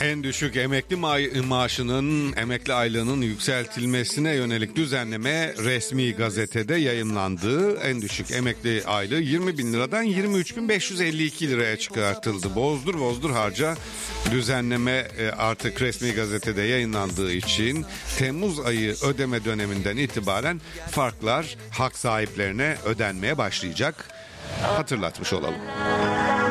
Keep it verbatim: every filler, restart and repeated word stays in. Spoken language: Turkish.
En düşük emekli ma- maaşının, emekli aylığının yükseltilmesine yönelik düzenleme resmi gazetede yayımlandı. En düşük emekli aylığı yirmi bin liradan yirmi üç bin beş yüz elli iki liraya çıkartıldı. Bozdur bozdur harca düzenleme artık resmi gazetede yayınlandığı için Temmuz ayı ödeme döneminden itibaren farklar hak sahiplerine ödenmeye başlayacak. Hatırlatmış olalım.